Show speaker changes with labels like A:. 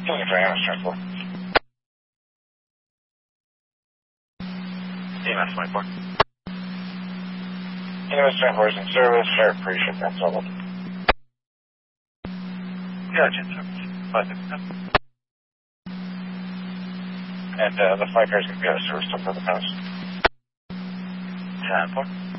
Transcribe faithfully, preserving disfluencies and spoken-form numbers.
A: Killing for Amos Transport.
B: E M S twenty-four.
A: Amos Transport is in service. Sheriff pre-ship. That's all.
B: Gotcha. five fifty-seven.
A: And uh, the flight car is going to be out of service till further notice.
B: ten four.